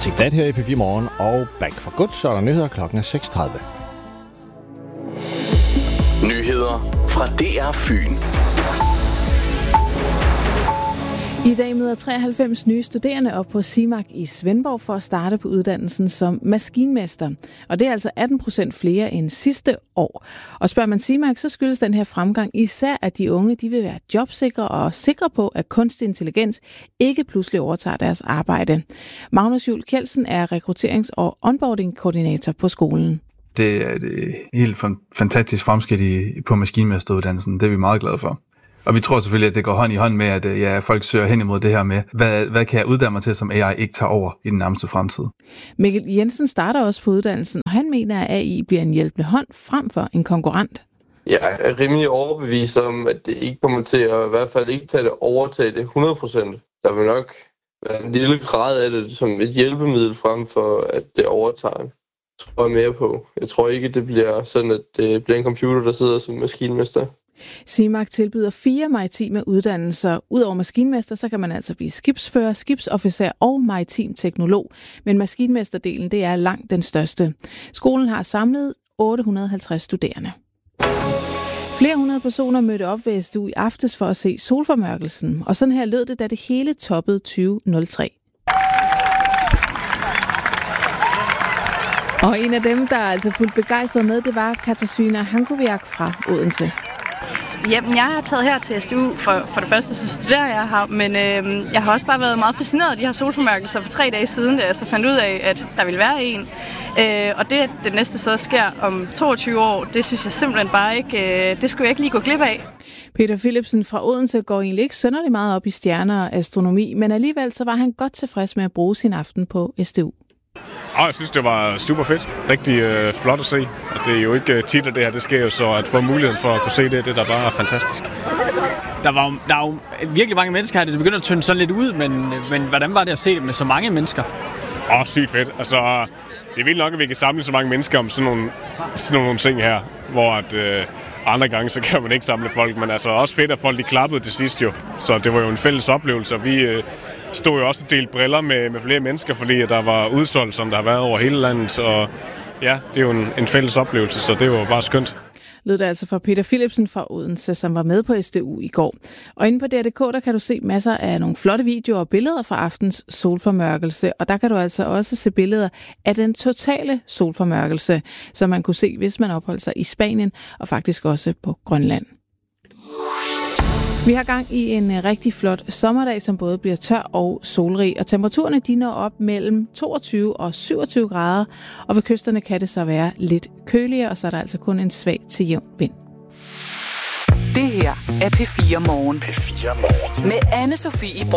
Take That her i P4 Morgen, og back for good, så er der nyheder klokken 6:30. Nyheder fra DR Fyn. I dag møder 93 nye studerende op på CIMAC i Svendborg for at starte på uddannelsen som maskinmester. Og det er altså 18% flere end sidste år. Og spørger man CIMAC, så skyldes den her fremgang især, at de unge de vil være jobsikre og sikre på, at kunstig intelligens ikke pludselig overtager deres arbejde. Magnus Juhl Kjeldsen er rekrutterings- og onboarding-koordinator på skolen. Det er et helt fantastisk fremskridt på maskinmesteruddannelsen. Det er vi meget glade for. Og vi tror selvfølgelig, at det går hånd i hånd med, at folk søger hen imod det her med, hvad kan jeg uddanne mig til, som AI ikke tager over i den nærmeste fremtid. Mikkel Jensen starter også på uddannelsen, og han mener, at AI bliver en hjælpende hånd frem for en konkurrent. Jeg er rimelig overbevist om, at det ikke kommer til at i hvert fald ikke overtage det 100%. Der vil nok være en lille grad af det som et hjælpemiddel frem for, at det overtager. Jeg tror mere på. Jeg tror ikke, det bliver sådan, at det bliver en computer, der sidder som maskinmester. CIMAC tilbyder 4 maritime uddannelser. Udover maskinmester, så kan man altså blive skibsfører, skibsofficer og maritim teknolog. Men maskinmesterdelen, det er langt den største. Skolen har samlet 850 studerende. Flere hundrede personer mødte op ved SDU i aftes for at se solformørkelsen. Og sådan her lød det, da det hele toppede 2003. Og en af dem, der er altså fuldt begejstret med, det var Katarzyna Hankowiak fra Odense. Jamen, jeg har taget her til SDU. For det første, så studerer jeg her, men jeg har også bare været meget fascineret af de her solformørkelser for 3 dage siden, da jeg så fandt ud af, at der ville være en. Og det næste så sker om 22 år, det synes jeg simpelthen bare ikke, det skulle jeg ikke lige gå glip af. Peter Philipsen fra Odense går egentlig ikke synderligt meget op i stjerner og astronomi, men alligevel så var han godt tilfreds med at bruge sin aften på SDU. Jeg synes, det var super fedt. Rigtig flot at se. Og det er jo ikke tit, at det her det sker jo, så at få muligheden for at kunne se det, det der bare er fantastisk. Der er jo virkelig mange mennesker her. Det begynder at tynde sådan lidt ud, men hvordan var det at se det med så mange mennesker? Sygt fedt. Altså, det er vildt nok, at vi kan samle så mange mennesker om sådan nogle ting her, hvor at, andre gange, så kan man ikke samle folk, men altså også fedt, at folk de klappede til sidst jo. Så det var jo en fælles oplevelse, og vi stod jo også og delte briller med flere mennesker, fordi der var udsolgt, som der har været over hele landet, og ja, det er jo en fælles oplevelse, så det var bare skønt. Lød det altså fra Peter Philipsen fra Odense, som var med på SDU i går. Og inde på DR.dk, der kan du se masser af nogle flotte videoer og billeder fra aftens solformørkelse, og der kan du altså også se billeder af den totale solformørkelse, som man kunne se, hvis man opholdt sig i Spanien og faktisk også på Grønland. Vi har gang i en rigtig flot sommerdag, som både bliver tør og solrig, og temperaturerne de når op mellem 22 og 27 grader, og ved kysterne kan det så være lidt køligere, og så er der altså kun en svag til jævn vind. Det her er P4 Morgen. Med Anne Sofie